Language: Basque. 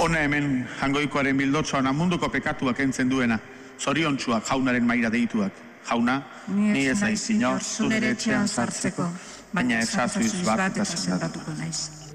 Hona hemen Jangoikoaren bildotxoa munduko pekatuak entzen duena, zoriontsuak jaunaren maira deituak. Jauna, ni ez naiz inor, zure etxean sartzeko, baina esazuiz bat eta sendatuko naiz.